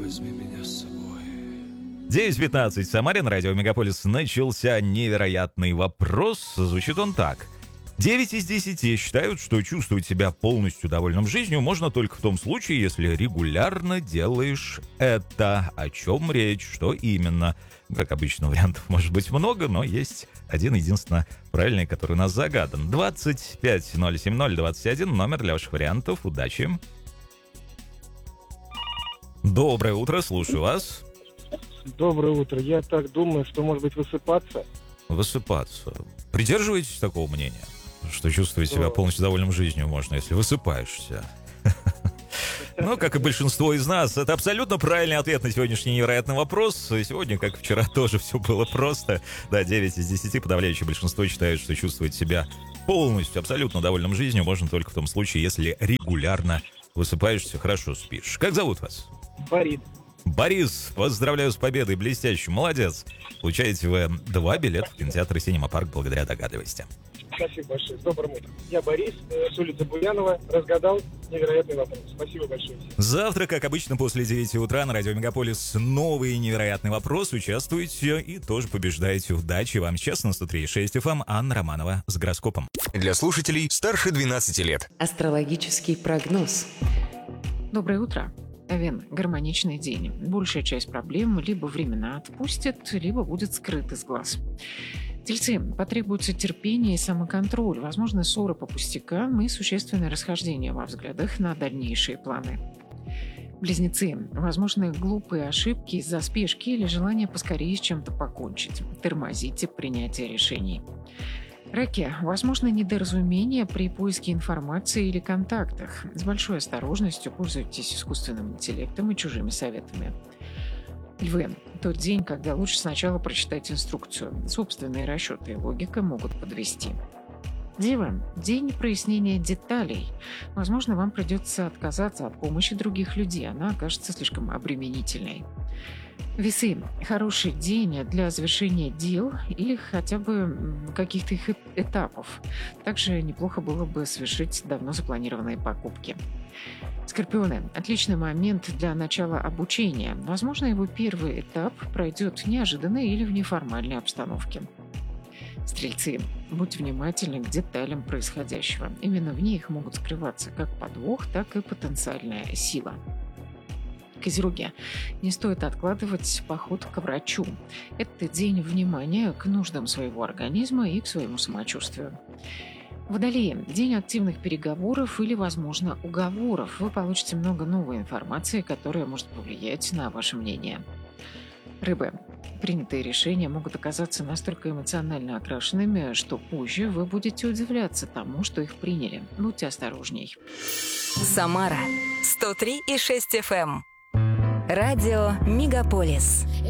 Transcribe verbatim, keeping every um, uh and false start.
возьми меня с собой. девять пятнадцать в Самаре, на радио Мегаполис начался невероятный вопрос. Звучит он так. девять из десяти считают, что чувствовать себя полностью довольным жизнью можно только в том случае, если регулярно делаешь это. О чем речь, что именно? Как обычно, вариантов может быть много, но есть один единственно правильный, который у нас загадан. двадцать пять ноль семь ноль двадцать один, номер для ваших вариантов. Удачи. Доброе утро, слушаю вас. Доброе утро. Я так думаю, что, может быть, высыпаться. Высыпаться. Придерживаетесь такого мнения? Что чувствовать себя полностью довольным жизнью можно, если высыпаешься. Ну, как и большинство из нас, это абсолютно правильный ответ на сегодняшний невероятный вопрос. Сегодня, как вчера, тоже все было просто. Да, девять из десяти, подавляющее большинство считают, что чувствовать себя полностью, абсолютно довольным жизнью можно только в том случае, если регулярно высыпаешься, хорошо спишь. Как зовут вас? Борис. Борис, поздравляю с победой, блестящий, молодец. Получаете вы два билета в кинотеатр «Синема Парк» благодаря догадливости. Спасибо большое. С добрым утром. Я Борис, э, с улицы Буянова. Разгадал невероятный вопрос. Спасибо большое. Завтра, как обычно, после девяти утра на радио Мегаполис новый невероятный вопрос. Участвуйте и тоже побеждаете. Удачи вам. Сейчас на сто три и шесть эф эм Анна Романова с гороскопом. Для слушателей старше двенадцати лет. Астрологический прогноз. Доброе утро. Овен, гармоничный день. Большая часть проблем либо временно отпустит, либо будет скрыт из глаз. Тельцы, потребуется терпение и самоконтроль, возможны ссоры по пустякам и существенное расхождение во взглядах на дальнейшие планы. Близнецы, возможны глупые ошибки из-за спешки или желания поскорее с чем-то покончить. Тормозите принятие решений. Раки, возможно недоразумение при поиске информации или контактах. С большой осторожностью пользуйтесь искусственным интеллектом и чужими советами. Львы, тот день, когда лучше сначала прочитать инструкцию. Собственные расчеты и логика могут подвести. Девы, день прояснения деталей. Возможно, вам придется отказаться от помощи других людей, она окажется слишком обременительной. Весы, хороший день для завершения дел или хотя бы каких-то их этапов. Также неплохо было бы совершить давно запланированные покупки. Скорпионы, отличный момент для начала обучения. Возможно, его первый этап пройдет неожиданно или в неформальной обстановке. Стрельцы, будьте внимательны к деталям происходящего. Именно в них могут скрываться как подвох, так и потенциальная сила. Козероги, не стоит откладывать поход к врачу. Это день внимания к нуждам своего организма и к своему самочувствию. Водолеи, день активных переговоров или, возможно, уговоров. Вы получите много новой информации, которая может повлиять на ваше мнение. Рыбы, принятые решения могут оказаться настолько эмоционально окрашенными, что позже вы будете удивляться тому, что их приняли. Будьте осторожней. Самара сто три и шесть эф эм. Радио Мегаполис.